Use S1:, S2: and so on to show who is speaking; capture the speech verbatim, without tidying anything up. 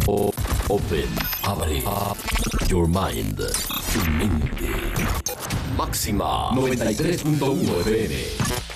S1: Open. Abre. Your mind. Tu mente. Máxima noventa y tres punto uno F M.